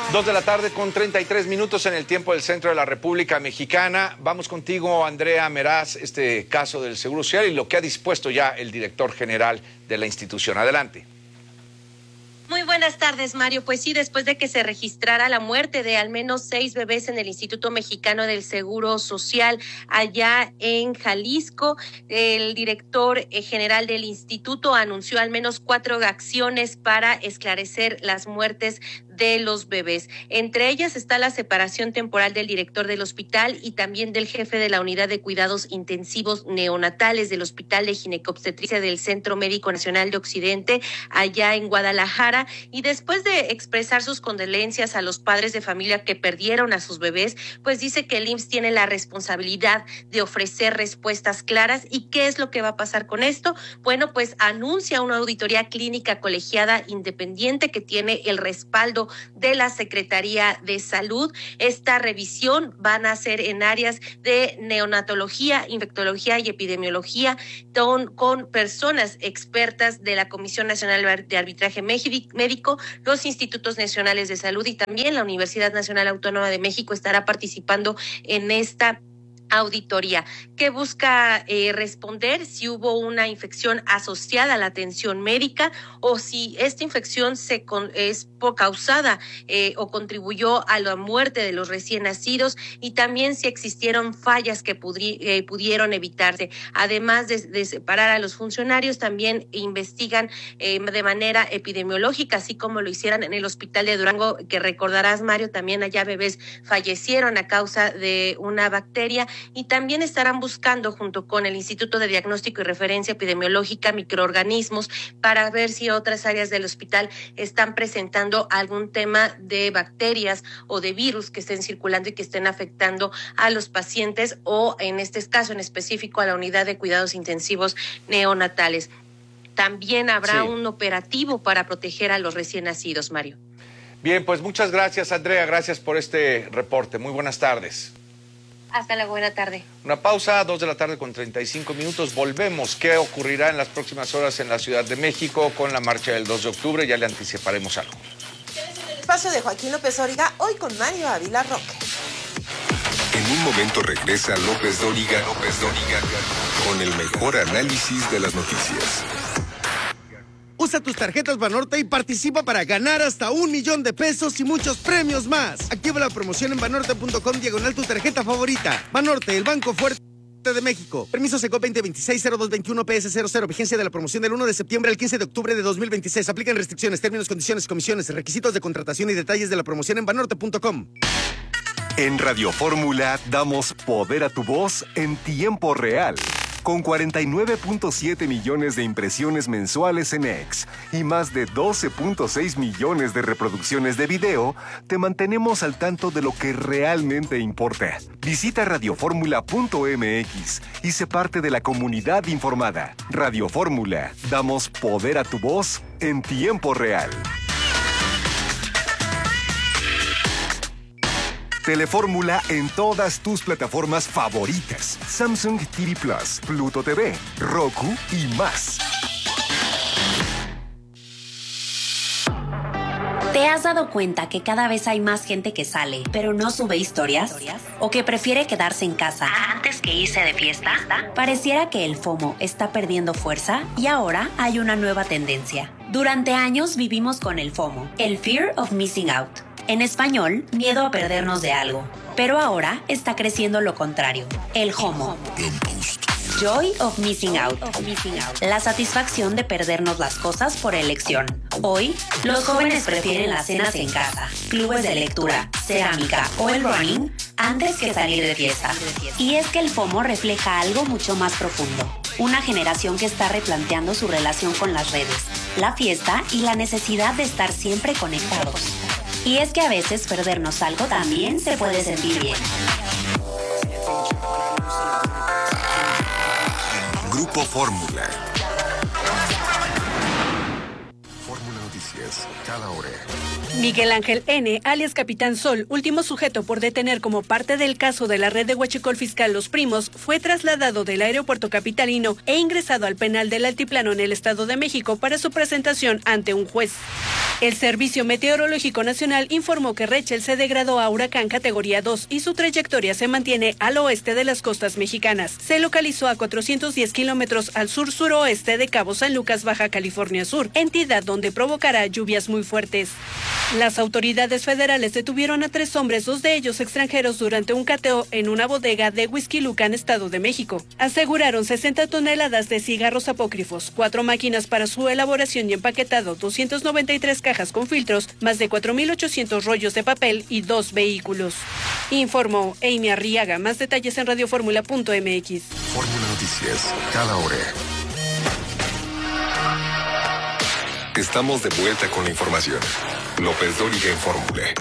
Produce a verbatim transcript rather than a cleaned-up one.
Dos de la tarde con treinta y tres minutos en el tiempo del centro de la República Mexicana. Vamos contigo, Andrea Meraz, este caso del Seguro Social y lo que ha dispuesto ya el director general de la institución. Adelante. Muy buenas tardes, Mario. Pues sí, después de que se registrara la muerte de al menos seis bebés en el Instituto Mexicano del Seguro Social allá en Jalisco, el director general del instituto anunció al menos cuatro acciones para esclarecer las muertes de los bebés. Entre ellas está la separación temporal del director del hospital y también del jefe de la unidad de cuidados intensivos neonatales del Hospital de Ginecobstetricia del Centro Médico Nacional de Occidente, allá en Guadalajara. Y después de expresar sus condolencias a los padres de familia que perdieron a sus bebés, pues dice que el I M S S tiene la responsabilidad de ofrecer respuestas claras. ¿Y qué es lo que va a pasar con esto? Bueno, pues anuncia una auditoría clínica colegiada independiente que tiene el respaldo de la Secretaría de Salud. Esta revisión van a ser en áreas de neonatología, infectología y epidemiología con, con personas expertas de la Comisión Nacional de Arbitraje Médico, los Institutos Nacionales de Salud y también la Universidad Nacional Autónoma de México estará participando en esta auditoría, que busca eh, responder si hubo una infección asociada a la atención médica o si esta infección se con, es por causada eh, o contribuyó a la muerte de los recién nacidos, y también si existieron fallas que pudri, eh, pudieron evitarse. Además de, de separar a los funcionarios, también investigan eh, de manera epidemiológica, así como lo hicieron en el Hospital de Durango, que recordarás, Mario, también allá bebés fallecieron a causa de una bacteria. Y también estarán buscando, junto con el Instituto de Diagnóstico y Referencia Epidemiológica, microorganismos para ver si otras áreas del hospital están presentando algún tema de bacterias o de virus que estén circulando y que estén afectando a los pacientes, o en este caso en específico a la unidad de cuidados intensivos neonatales. También habrá sí. un operativo para proteger a los recién nacidos, Mario. Bien, pues muchas gracias, Andrea. Gracias por este reporte. Muy buenas tardes. Hasta la buena tarde. Una pausa, dos de la tarde con treinta y cinco minutos. Volvemos. ¿Qué ocurrirá en las próximas horas en la Ciudad de México con la marcha del dos de octubre? Ya le anticiparemos algo. El espacio de Joaquín López Dóriga, hoy con Mario Ávila Roque. En un momento regresa López Dóriga, López Dóriga, con el mejor análisis de las noticias. Usa tus tarjetas Banorte y participa para ganar hasta un millón de pesos y muchos premios más. Activa la promoción en banorte punto com diagonal tu tarjeta favorita. Banorte, el banco fuerte de México. Permiso Secop veinte veintiséis cero dos veintiuno P S cero cero. Vigencia de la promoción del uno de septiembre al quince de octubre de dos mil veintiséis. Aplican restricciones, términos, condiciones, comisiones, requisitos de contratación y detalles de la promoción en banorte punto com. En Radio Fórmula damos poder a tu voz en tiempo real. Con cuarenta y nueve punto siete millones de impresiones mensuales en X y más de doce punto seis millones de reproducciones de video, te mantenemos al tanto de lo que realmente importa. Visita radio fórmula punto m x y sé parte de la comunidad informada. Radio Fórmula, damos poder a tu voz en tiempo real. Telefórmula en todas tus plataformas favoritas. Samsung T V Plus, Pluto T V, Roku y más. ¿Te has dado cuenta que cada vez hay más gente que sale, pero no sube historias? ¿O que prefiere quedarse en casa antes que irse de fiesta? Pareciera que el FOMO está perdiendo fuerza y ahora hay una nueva tendencia. Durante años vivimos con el FOMO, el Fear of Missing Out. En español, miedo a perdernos de algo. Pero ahora está creciendo lo contrario, el JOMO. Joy of Missing Out. La satisfacción de perdernos las cosas por elección. Hoy, los jóvenes prefieren las cenas en casa, clubes de lectura, cerámica o el running antes que salir de fiesta. Y es que el FOMO refleja algo mucho más profundo. Una generación que está replanteando su relación con las redes, la fiesta y la necesidad de estar siempre conectados. Y es que a veces perdernos algo también se puede sentir bien. Grupo Fórmula. Fórmula Noticias. Noticias, cada hora. Miguel Ángel N., alias Capitán Sol, último sujeto por detener como parte del caso de la red de huachicol fiscal Los Primos, fue trasladado del aeropuerto capitalino e ingresado al penal del Altiplano en el Estado de México para su presentación ante un juez. El Servicio Meteorológico Nacional informó que Rachel se degradó a huracán categoría dos y su trayectoria se mantiene al oeste de las costas mexicanas. Se localizó a cuatrocientos diez kilómetros al sur-suroeste de Cabo San Lucas, Baja California Sur, entidad donde provocará lluvias muy fuertes. Las autoridades federales detuvieron a tres hombres, dos de ellos extranjeros, durante un cateo en una bodega de Huixquilucan, Estado de México. Aseguraron sesenta toneladas de cigarros apócrifos, cuatro máquinas para su elaboración y empaquetado, doscientas noventa y tres cajas con filtros, más de cuatro mil ochocientos rollos de papel y dos vehículos. Informó Amy Arriaga. Más detalles en radioformula punto m x. Fórmula Noticias, cada hora. Estamos de vuelta con la información. López Dóriga en Fórmula.